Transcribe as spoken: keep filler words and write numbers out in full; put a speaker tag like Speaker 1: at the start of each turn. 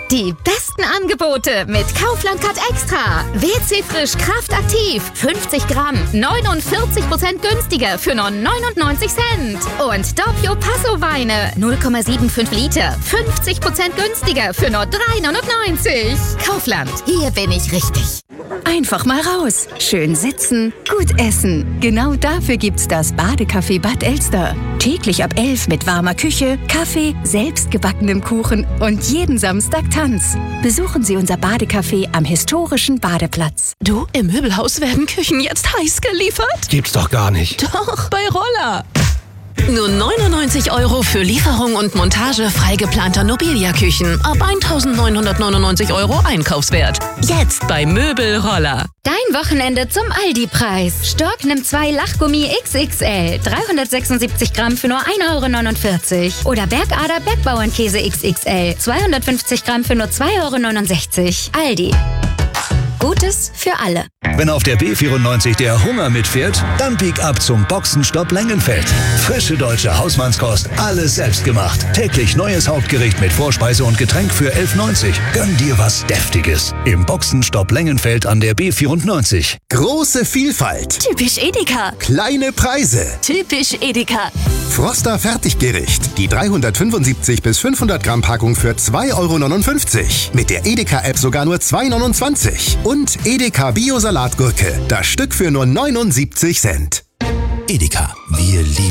Speaker 1: Die besten Angebote mit Kaufland Cut Extra. W C Frisch Kraft aktiv. fünfzig Gramm. neunundvierzig Prozent günstiger für nur neunundneunzig Cent. Und Doppio Passo Weine. null Komma fünfundsiebzig Liter. fünfzig Prozent günstiger für nur drei neunundneunzig. Kaufland. Hier bin ich richtig.
Speaker 2: Einfach mal raus. Schön sitzen, gut essen. Genau dafür gibt's das Badecafé Bad Elster. Täglich ab elf mit warmer Küche, Kaffee, selbstgebackenem Kuchen und jeden Samstag Tanz. Besuchen Sie unser Badecafé am historischen Badeplatz.
Speaker 3: Du, im Möbelhaus werden Küchen jetzt heiß geliefert?
Speaker 4: Gibt's doch gar nicht.
Speaker 3: Doch, bei Roller. Nur neunundneunzig Euro für Lieferung und Montage frei geplanter Nobilia-Küchen. Ab eintausendneunhundertneunundneunzig Euro Einkaufswert. Jetzt bei Möbel Roller.
Speaker 1: Dein Wochenende zum Aldi-Preis. Stork nimmt zwei Lachgummi X X L. dreihundertsechsundsiebzig Gramm für nur ein Euro neunundvierzig. Oder Bergader Bergbauernkäse X X L. zweihundertfünfzig Gramm für nur zwei Euro neunundsechzig. Aldi. Gutes für alle.
Speaker 5: Wenn auf der B vierundneunzig der Hunger mitfährt, dann bieg ab zum Boxenstopp Lengenfeld. Frische deutsche Hausmannskost, alles selbst gemacht. Täglich neues Hauptgericht mit Vorspeise und Getränk für elf neunzig. Gönn dir was Deftiges. Im Boxenstopp Lengenfeld an der B vierundneunzig.
Speaker 6: Große Vielfalt.
Speaker 3: Typisch Edeka.
Speaker 6: Kleine Preise.
Speaker 3: Typisch Edeka.
Speaker 6: Froster Fertiggericht. Die dreihundertfünfundsiebzig bis fünfhundert Gramm Packung für zwei Euro neunundfünfzig. Mit der Edeka-App sogar nur zwei Euro neunundzwanzig. Und Edeka Bio-Salatgurke. Das Stück für nur neunundsiebzig Cent.
Speaker 5: Edeka, wir lieben